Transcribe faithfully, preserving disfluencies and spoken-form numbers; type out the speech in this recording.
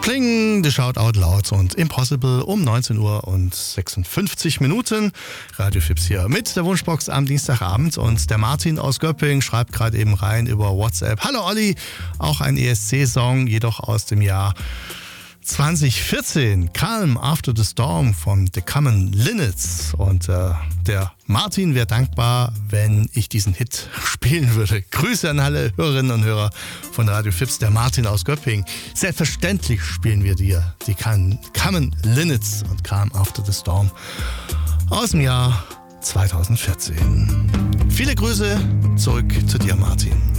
Kling, The Shout Out Loud und Impossible um neunzehn Uhr und sechsundfünfzig Minuten. Radio Fips hier mit der Wunschbox am Dienstagabend und der Martin aus Göppingen schreibt gerade eben rein über WhatsApp. Hallo Olli, auch ein E S C-Song, jedoch aus dem Jahr zwanzig vierzehn, Calm After the Storm von The Common Linnets. Und äh, der Martin wäre dankbar, wenn ich diesen Hit spielen würde. Grüße an alle Hörerinnen und Hörer von Radio Fips, der Martin aus Göppingen. Selbstverständlich spielen wir dir die Common Linnets und Calm After the Storm aus dem Jahr zwanzig vierzehn. Viele Grüße zurück zu dir, Martin.